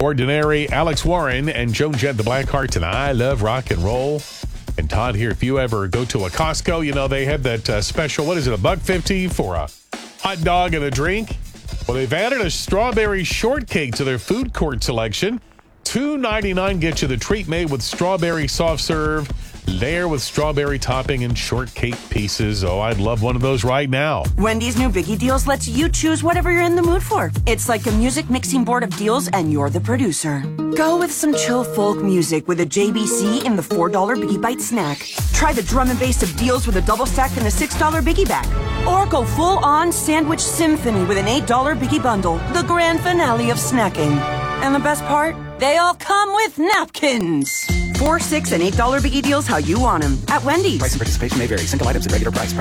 Ordinary, Alex Warren, and Joan Jett the Blackhearts, and I Love Rock and Roll. And Todd here, if you ever go to a Costco, you know, they have that special, what is it, $1.50 for a hot dog and a drink? Well, they've added a strawberry shortcake to their food court selection. $2.99 gets you the treat made with strawberry soft serve, layer with strawberry topping and shortcake pieces. Oh, I'd love one of those right now. Wendy's new Biggie Deals lets you choose whatever you're in the mood for. It's like a music mixing board of deals, and you're the producer. Go with some chill folk music with a JBC in the $4 Biggie Bite snack. Try the drum and bass of deals with a double stack and a $6 Biggie bag. Or go full-on sandwich symphony with an $8 Biggie bundle, the grand finale of snacking. And the best part? They all come with napkins. $4, $6, and $8 Biggie Deals how you want them at Wendy's. Price and participation may vary. Single items at regular price.